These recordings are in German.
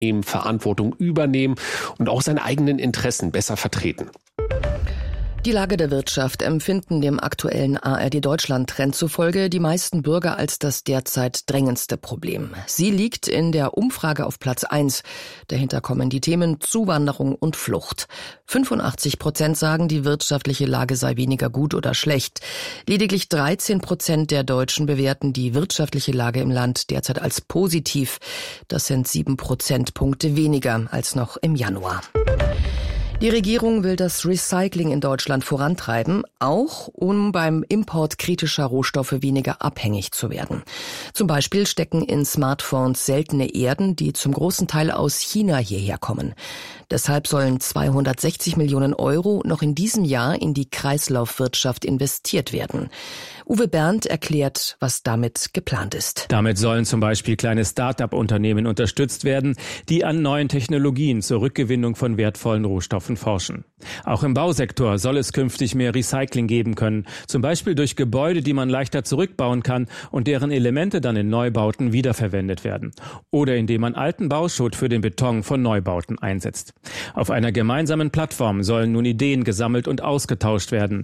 Verantwortung übernehmen und auch seine eigenen Interessen besser vertreten. Die Lage der Wirtschaft empfinden dem aktuellen ARD-Deutschland-Trend zufolge die meisten Bürger als das derzeit drängendste Problem. Sie liegt in der Umfrage auf Platz 1. Dahinter kommen die Themen Zuwanderung und Flucht. 85% sagen, die wirtschaftliche Lage sei weniger gut oder schlecht. Lediglich 13% der Deutschen bewerten die wirtschaftliche Lage im Land derzeit als positiv. Das sind 7 Prozentpunkte weniger als noch im Januar. Die Regierung will das Recycling in Deutschland vorantreiben, auch um beim Import kritischer Rohstoffe weniger abhängig zu werden. Zum Beispiel stecken in Smartphones seltene Erden, die zum großen Teil aus China hierher kommen. Deshalb sollen 260 Millionen Euro noch in diesem Jahr in die Kreislaufwirtschaft investiert werden. Uwe Berndt erklärt, was damit geplant ist. Damit sollen zum Beispiel kleine Start-up-Unternehmen unterstützt werden, die an neuen Technologien zur Rückgewinnung von wertvollen Rohstoffen forschen. Auch im Bausektor soll es künftig mehr Recycling geben können, zum Beispiel durch Gebäude, die man leichter zurückbauen kann und deren Elemente dann in Neubauten wiederverwendet werden. Oder indem man alten Bauschutt für den Beton von Neubauten einsetzt. Auf einer gemeinsamen Plattform sollen nun Ideen gesammelt und ausgetauscht werden.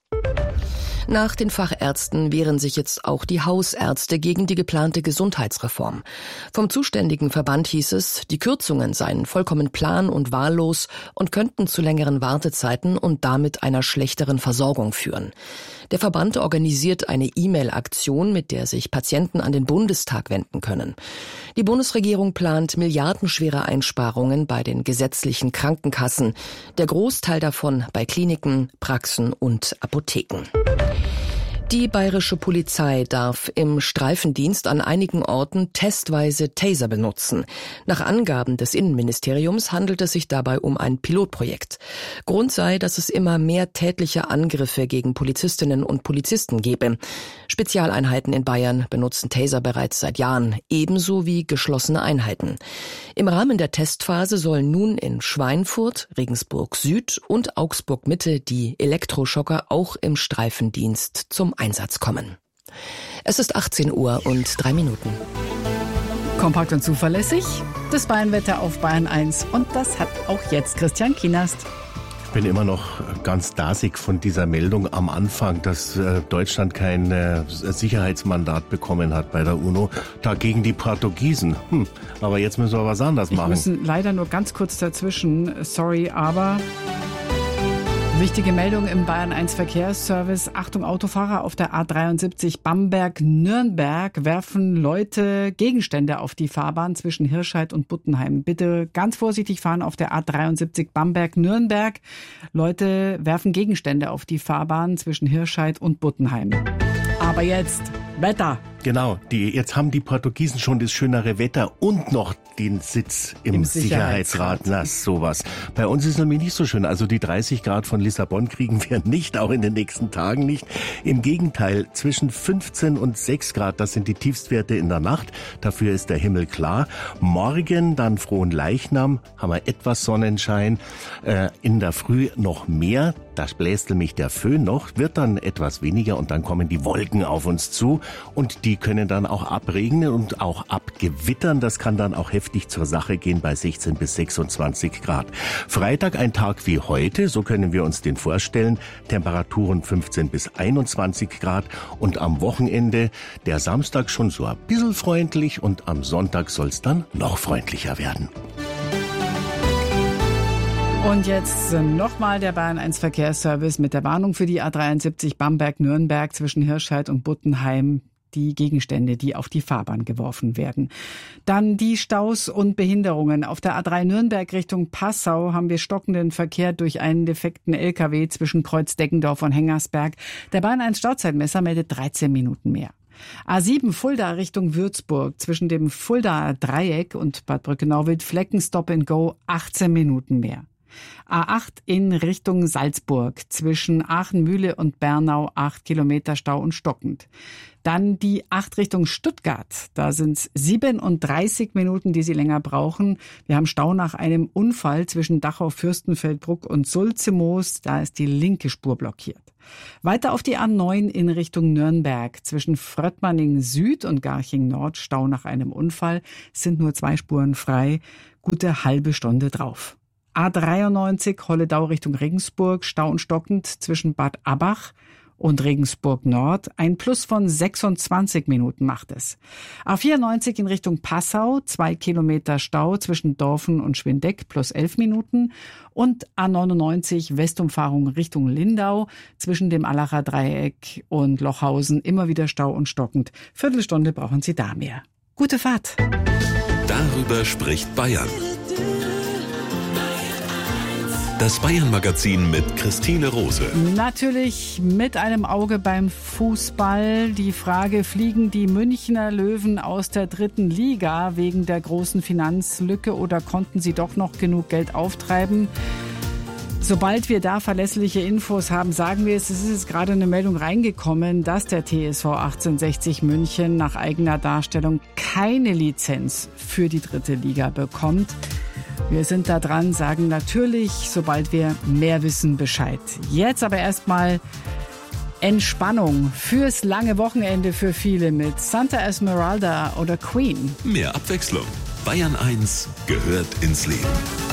Nach den Fachärzten wehren sich jetzt auch die Hausärzte gegen die geplante Gesundheitsreform. Vom zuständigen Verband hieß es, die Kürzungen seien vollkommen plan- und wahllos und könnten zu längeren Wartezeiten und damit einer schlechteren Versorgung führen. Der Verband organisiert eine E-Mail-Aktion, mit der sich Patienten an den Bundestag wenden können. Die Bundesregierung plant milliardenschwere Einsparungen bei den gesetzlichen Krankenkassen. Der Großteil davon bei Kliniken, Praxen und Apotheken. Die bayerische Polizei darf im Streifendienst an einigen Orten testweise Taser benutzen. Nach Angaben des Innenministeriums handelt es sich dabei um ein Pilotprojekt. Grund sei, dass es immer mehr tätliche Angriffe gegen Polizistinnen und Polizisten gebe. Spezialeinheiten in Bayern benutzen Taser bereits seit Jahren, ebenso wie geschlossene Einheiten. Im Rahmen der Testphase sollen nun in Schweinfurt, Regensburg Süd und Augsburg Mitte die Elektroschocker auch im Streifendienst zum Einsatz kommen. Es ist 18 Uhr und 3 Minuten. Kompakt und zuverlässig, das Bayernwetter auf Bayern 1 und das hat auch jetzt Christian Kienast. Ich bin immer noch ganz dasig von dieser Meldung am Anfang, dass Deutschland kein Sicherheitsmandat bekommen hat bei der UNO. Dagegen die Portugiesen. Aber jetzt müssen wir was anderes machen. Wir müssen leider nur ganz kurz dazwischen, sorry, aber... Wichtige Meldung im Bayern 1 Verkehrsservice. Achtung, Autofahrer auf der A73 Bamberg-Nürnberg werfen Leute Gegenstände auf die Fahrbahn zwischen Hirscheid und Buttenheim. Bitte ganz vorsichtig fahren auf der A73 Bamberg-Nürnberg. Leute werfen Gegenstände auf die Fahrbahn zwischen Hirscheid und Buttenheim. Aber jetzt Wetter. Genau, jetzt haben die Portugiesen schon das schönere Wetter und noch den Sitz im Sicherheitsrat. Na, sowas. Bei uns ist es nämlich nicht so schön. Also die 30 Grad von Lissabon kriegen wir nicht, auch in den nächsten Tagen nicht. Im Gegenteil, zwischen 15 und 6 Grad, das sind die Tiefstwerte in der Nacht. Dafür ist der Himmel klar. Morgen, dann Frohenleichnam, haben wir etwas Sonnenschein. In der Früh noch mehr. Da bläst nämlich der Föhn noch, wird dann etwas weniger und dann kommen die Wolken auf uns zu und die können dann auch abregnen und auch abgewittern. Das kann dann auch heftig zur Sache gehen bei 16 bis 26 Grad. Freitag ein Tag wie heute, so können wir uns den vorstellen. Temperaturen 15 bis 21 Grad und am Wochenende der Samstag schon so ein bisschen freundlich und am Sonntag soll es dann noch freundlicher werden. Und jetzt nochmal der Bayern 1 Verkehrsservice mit der Warnung für die A73 Bamberg-Nürnberg zwischen Hirscheid und Buttenheim. Die Gegenstände, die auf die Fahrbahn geworfen werden. Dann die Staus und Behinderungen. Auf der A3 Nürnberg Richtung Passau haben wir stockenden Verkehr durch einen defekten LKW zwischen Kreuz-Deggendorf und Hengersberg. Der Bayern 1 Stauzeitmesser meldet 13 Minuten mehr. A7 Fulda Richtung Würzburg zwischen dem Fuldaer Dreieck und Bad Brückenau-Wildflecken Stop and Go 18 Minuten mehr. A8 in Richtung Salzburg zwischen Aachen-Mühle und Bernau 8 Kilometer Stau und stockend. Dann die 8 Richtung Stuttgart. Da sind es 37 Minuten, die Sie länger brauchen. Wir haben Stau nach einem Unfall zwischen Dachau-Fürstenfeldbruck und Sulzemoos. Da ist die linke Spur blockiert. Weiter auf die A9 in Richtung Nürnberg. Zwischen Fröttmanning Süd und Garching Nord Stau nach einem Unfall. Es sind nur 2 Spuren frei. gute halbe Stunde drauf. A93 Holledau Richtung Regensburg, Stau und stockend zwischen Bad Abbach und Regensburg Nord. Ein Plus von 26 Minuten macht es. A94 in Richtung Passau, 2 Kilometer Stau zwischen Dorfen und Schwindeck, plus 11 Minuten. Und A99 Westumfahrung Richtung Lindau, zwischen dem Allacher Dreieck und Lochhausen, immer wieder Stau und stockend. Viertelstunde brauchen Sie da mehr. Gute Fahrt. Darüber spricht Bayern. Das Bayern-Magazin mit Christine Rose. Natürlich mit einem Auge beim Fußball. Die Frage, fliegen die Münchner Löwen aus der 3. Liga wegen der großen Finanzlücke oder konnten sie doch noch genug Geld auftreiben? Sobald wir da verlässliche Infos haben, sagen wir es. Es ist jetzt gerade eine Meldung reingekommen, dass der TSV 1860 München nach eigener Darstellung keine Lizenz für die 3. Liga bekommt. Wir sind da dran, sagen natürlich, sobald wir mehr wissen, Bescheid. Jetzt aber erstmal Entspannung fürs lange Wochenende für viele mit Santa Esmeralda oder Queen. Mehr Abwechslung. Bayern 1 gehört ins Leben.